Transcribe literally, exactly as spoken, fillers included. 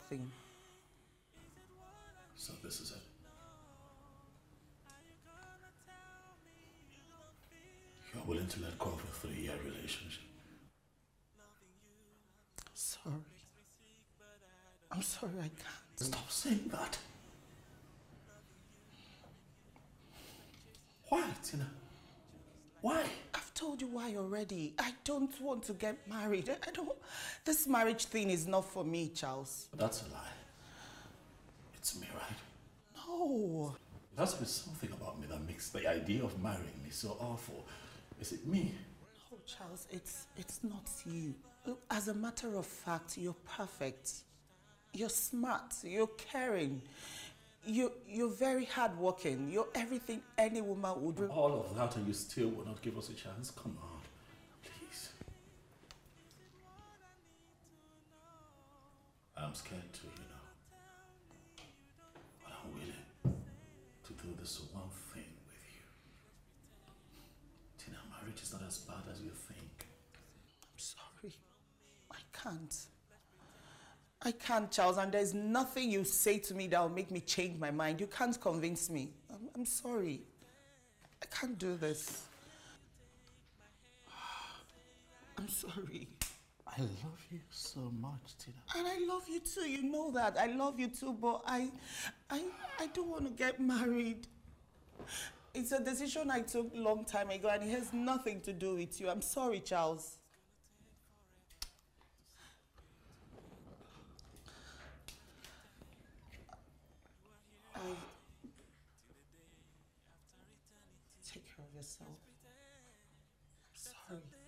nothing. So this is it. You're willing to let go of a three-year relationship? Sorry. I'm sorry, I can't. Stop saying that. Why, Tina? Why? I've told you why already. I don't want to get married. I don't... This marriage thing is not for me, Charles. That's a lie. It's me, right? No. There has to be something about me that makes the idea of marrying me so awful. Is it me? No, Charles, it's, it's not you. Look, as a matter of fact, you're perfect. You're smart. You're caring. You, you're very hardworking. You're everything any woman would... All of that and you still will not give us a chance? Come on, please. I'm scared too, you know. But I'm willing to do this one thing with you. Tina, marriage is not as bad as you think. I'm sorry. I can't. I can't, Charles, and there's nothing you say to me that will make me change my mind. You can't convince me. I'm, I'm sorry. I can't do this. I'm sorry. I love you so much, Tina. And I love you too, you know that. I love you too, but I, I, I don't want to get married. It's a decision I took a long time ago and it has nothing to do with you. I'm sorry, Charles. I... Take care of yourself. I'm sorry.